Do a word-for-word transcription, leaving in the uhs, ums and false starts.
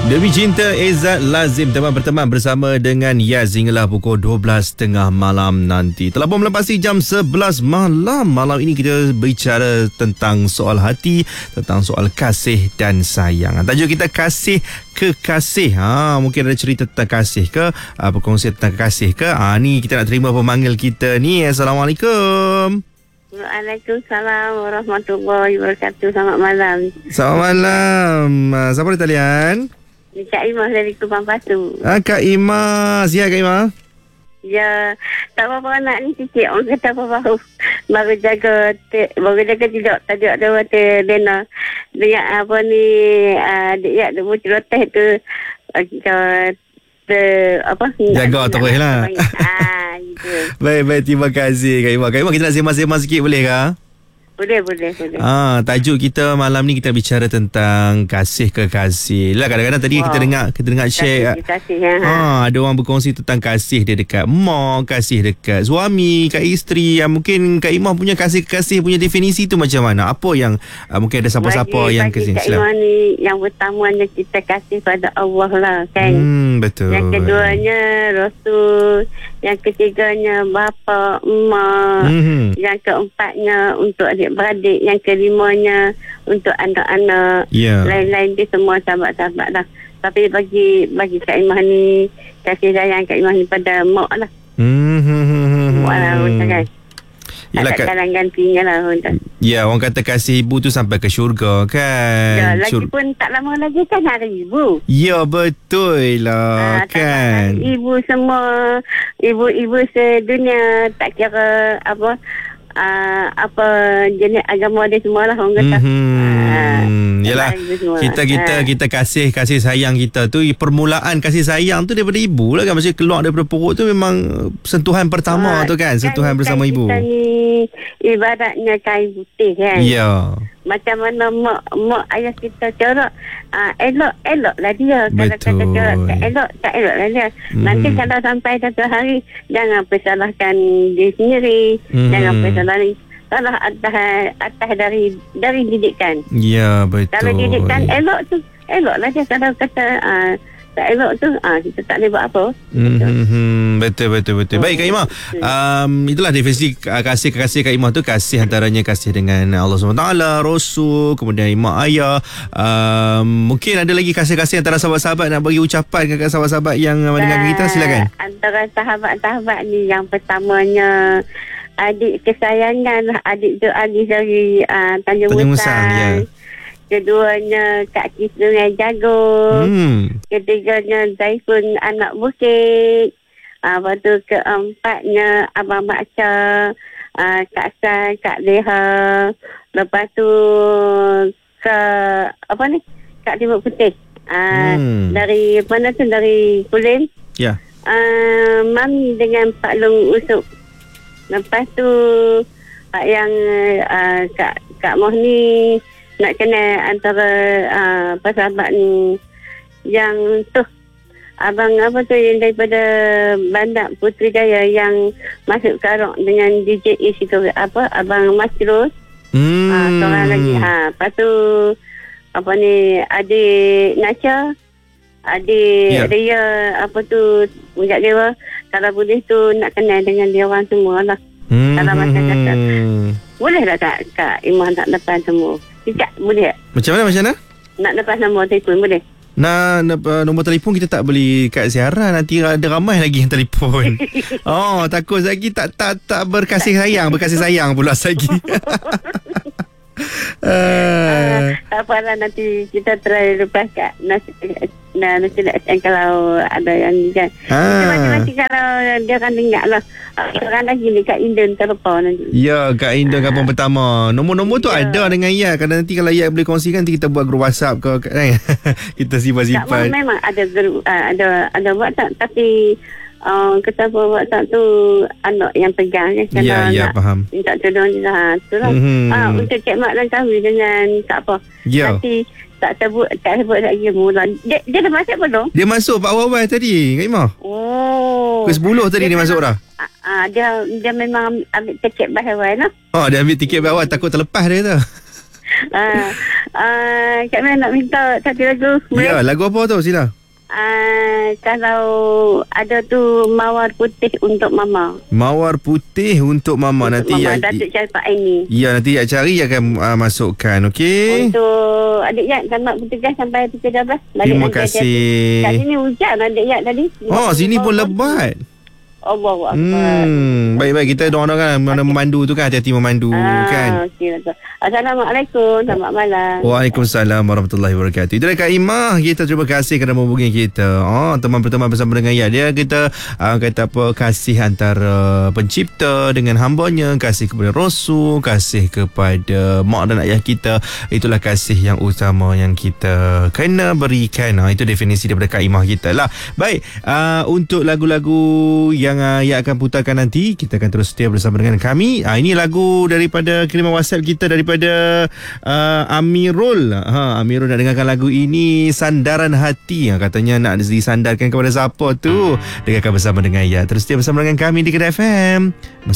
Demi Cinta Izzat Lazim teman berteman bersama dengan Yaz hinggalah pukul dua belas tiga puluh malam nanti. Telah pun melepasi jam sebelas malam. Malam ini kita berbicara tentang soal hati, tentang soal kasih dan sayang. Tajuk kita kasih kekasih. Ha, mungkin ada cerita tentang kasih ke, uh, berkongsi tentang kasih ke. Ha, ni kita nak terima pemanggil kita ni. Assalamualaikum. Waalaikumsalam warahmatullahi wabarakatuh. Selamat malam. Selamat malam. Uh, siapa di talian? Ni Kak Imah dari Kupang Batu. Ah, Kak Imah. Sihat Kak Imah? Ya, tak apa-apa anak ni sikit. Orang kata apa baru. Baru jaga, te, baru jaga tidak. Tajuk dia kata Lena. Dengan apa ni, uh, dia ada berceloteh tu. Uh, te, apa? Jaga terus lah. Ah, gitu. Baik, baik. Terima kasih Kak Imah. Kak Imah, kita nak sembang-sembang sikit boleh ke? Boleh, boleh, boleh. Ah, tajuk kita malam ni kita bicara tentang kasih kekasih. Lah kadang-kadang tadi wow. kita dengar kita dengar share. Kasih, kasih, ya. Ah, ada orang berkongsi tentang kasih dia dekat mak, kasih dekat suami, kat isteri. Yang mungkin Kak Imah punya kasih kekasih punya definisi tu macam mana? Apa yang uh, mungkin ada siapa-siapa bagi, yang bagi kasih? Kak Imah ni yang pertamanya kita kasih pada Allah lah kan. Hmm, betul. Yang keduanya Rasul, yang ketiganya bapa, emak, mm-hmm. yang keempatnya untuk adik-beradik, yang kelimanya untuk anak-anak, yeah. lain-lain dia semua sahabat-sahabat lah. Tapi bagi bagi Kak Imah ni, kasih sayang Kak Imah ni pada mak lah. Hmm. Mak lah orang kan. Yelah, tak ada gantinya lah orang. Ya, orang kata kasih ibu tu sampai ke syurga kan. Ya, lagi Syur- pun tak lama lagi kan hari ibu. Ya, betul lah. Ha, kan. Ibu semua, ibu-ibu sedunia, tak kira apa Uh, apa jenis agama dia semua lah orang kata. Mm-hmm. Uh, Yelah, kita kita uh. kita kasih kasih sayang kita tu, permulaan kasih sayang tu daripada ibu lah kan. Maksudnya keluar daripada perut tu memang sentuhan pertama uh, tu kan, sentuhan kan, bersama kan ibu. Kita ni ibaratnya kain putih kan. Ya. Yeah. Macam mana mak, mak ayah kita corak, uh, elok elok lah dia. Kalau kata corak tak elok, tak elok lah dia. Mm-hmm. Nanti kalau sampai satu hari, jangan persalahkan diri sendiri, mm-hmm. jangan persalahkan salah atas atas dari dari didikan. Ya, betul. Kalau didikan elok tu, elok lah dia. Kalau kata uh, tak elok tu, ah, kita tak boleh buat apa. Mm-hmm. Betul, betul, betul. Baik Kak Imah, um, itulah definisi kasih kasih Kak Imah tu. Kasih antaranya kasih dengan Allah subhanahu wa taala, Rasul, kemudian imak ayah. Um, mungkin ada lagi kasih-kasih antara sahabat-sahabat. Nak bagi ucapan kepada sahabat-sahabat yang mendengar kita, silakan. Antara sahabat-sahabat ni, yang pertamanya adik kesayangan, adik tu Ali dari uh, Tanjung, Tanjung Musang. Ya. Keduanya Kak Kis Sungai Jagung. Hmm. Ketiganya Zaifun anak Bukit. Uh, lepas tu keempatnya Abang Maksa, uh, Kak San, Kak Leha. Lepas tu ke apa ni? Kak Timur Putih. Uh, hmm. Dari mana tu? Dari Kulim. Ya. Yeah. Uh, Mami dengan Pak Long Usuk. Lepas tu uh, yang uh, Kak Kak Mohni. Nak kenal antara uh, pasahabat ni yang tu abang apa tu yang daripada Bandar Puteri Jaya yang masuk karok dengan D J Ish tu apa abang Masrus. Hmm. Ah, seorang lagi. Ha, lepas tu apa ni adik Nasha, adik yeah. Ria apa tu Ujak Dewa. Kalau boleh tu nak kenal dengan dia orang semua lah. Hmm. Kalau macam kata boleh tak Kak, Kak Imah nak lepas semua? Tidak, boleh tak? Macam mana, macam mana? Nak lepas nombor telefon, boleh? Nah, nombor telefon kita tak boleh kat siaran. Nanti ada ramai lagi yang telefon. Oh, takut lagi tak tak tak berkasih sayang. Berkasih sayang pula lagi. Uh, tak apalah, nanti kita try lepas kat nasi nah, nasi nak kalau ada yang ni kan. Ah. Nanti kalau dia akan dengar lah. Orang lagi ni Kak Indon terlepas nanti. Ya, Kak Indon uh. kampung pertama. Nombor-nombor tu yeah. ada dengan Yat. Kadang nanti kalau Yat boleh kongsikan, nanti kita buat grup WhatsApp ke kan. Kita simpan-simpan. Memang ada grup, uh, ada ada WhatsApp, tapi Uh, kita buat WhatsApp tu anak yang pegang kan. Kalau ya, ya, nak faham. minta tolong je lah. Tu lah. Mm-hmm. Uh, untuk Cik Mak dan kami dengan tak apa. Ya. Nanti tak sebut, tak sebut lagi mula. Dia, dia dah masuk belum? Dia masuk Pak awal tadi, Kak Imah. Oh. Ke sepuluh tadi dia, dia masuk dah. Ah, dia dia memang ambil tiket bawah lah. Oh, dia ambil tiket bawah, takut terlepas dia tu. Ah, ah, Kak Mel nak minta satu lagu. Ya, lagu apa tu? Sila. Ah, kalau ada tu Mawar Putih untuk Mama. Mawar Putih untuk Mama. Untuk Nanti Mama, ya, Datuk Syarifah Aini. ya nanti ya cari akan uh, masukkan, okey. Untuk adik Yak selamat bertugas sampai pukul dua belas. Balik Terima nanti kasih. hati-hati. Kat sini hujan adik Yak tadi. Oh, sini pun lebat. Allahu Akbar. Hmm, baik-baik, kita doa-doakan mana memandu tu kan, hati-hati memandu Ah, kan. okey, betul. Assalamualaikum. Selamat malam. Waalaikumsalam warahmatullahi wabarakatuh. Itu dia Kak Imah. Kita terima kasih kerana menghubungi kita. Oh, teman-teman bersama dengan ya. Dia kita uh, kata apa, kasih antara pencipta dengan hambanya, kasih kepada Rasul, kasih kepada mak dan ayah kita. Itulah kasih yang utama yang kita kena berikan. Ha, itu definisi daripada Kak Imah kita lah. Baik, uh, untuk lagu-lagu yang uh, yang akan putarkan nanti, kita akan terus setia bersama dengan kami. Uh, ini lagu daripada kiriman WhatsApp kita daripada uh, Amirul. Ha, Amirul nak dengarkan lagu ini, Sandaran Hati. Ha, katanya nak disandarkan kepada siapa tu. Dengarkan bersama dengan ya. Terus setia bersama dengan kami di Kedah F M.